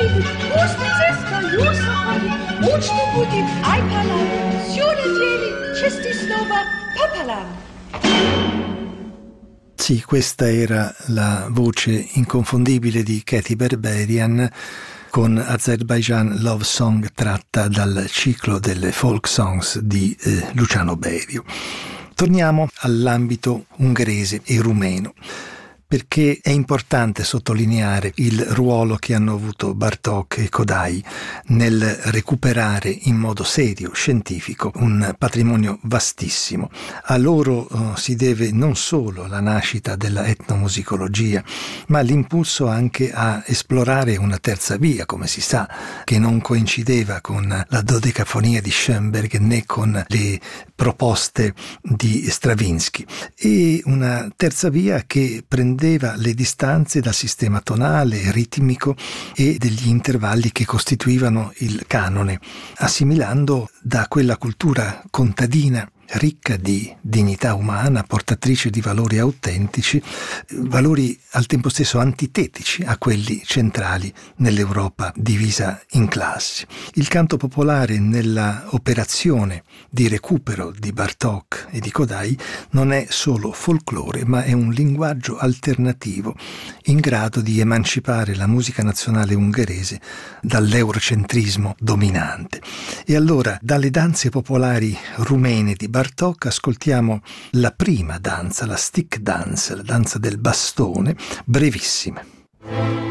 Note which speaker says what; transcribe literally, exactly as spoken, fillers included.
Speaker 1: Hollywood, Ustizes, Kalusafari, Uchtubuti, Aipala, Siunatieli, Cestisnova, Papala.
Speaker 2: Sì, questa era la voce inconfondibile di Katy Berberian con Azerbaijan Love Song, tratta dal ciclo delle folk songs di eh, Luciano Berio. Torniamo all'ambito ungherese e rumeno, perché è importante sottolineare il ruolo che hanno avuto Bartók e Kodály nel recuperare in modo serio, scientifico, un patrimonio vastissimo. A loro uh, si deve non solo la nascita della etnomusicologia, ma l'impulso anche a esplorare una terza via, come si sa, che non coincideva con la dodecafonia di Schoenberg né con le proposte di Stravinsky, e una terza via che prendeva le distanze dal sistema tonale, ritmico e degli intervalli che costituivano il canone, assimilando da quella cultura contadina ricca di dignità umana, portatrice di valori autentici, valori al tempo stesso antitetici a quelli centrali nell'Europa divisa in classi. Il canto popolare nella operazione di recupero di Bartók e di Kodály non è solo folklore, ma è un linguaggio alternativo in grado di emancipare la musica nazionale ungherese dall'eurocentrismo dominante. E allora, dalle danze popolari rumene di Bartók ascoltiamo la prima danza, la stick dance, la danza del bastone, brevissima.